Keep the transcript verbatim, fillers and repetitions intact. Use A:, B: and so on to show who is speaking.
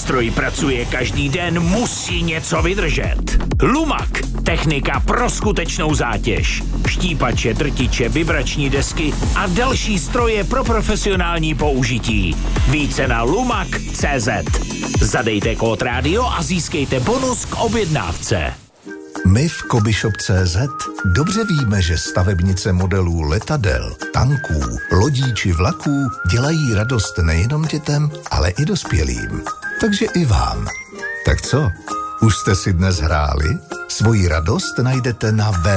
A: stroj pracuje každý den, musí něco vydržet. Lumak. Technika pro skutečnou zátěž. Štípače, drtiče, vibrační desky a další stroje pro profesionální použití. Více na lumak tečka cé zet. Zadejte kód rádio a získejte bonus k objednávce.
B: My v Kobyshop tečka cé zet dobře víme, že stavebnice modelů letadel, tanků, lodí či vlaků dělají radost nejenom dětem, ale i dospělým. Takže i vám. Tak co? Už jste si dnes hráli? Svoji radost najdete na www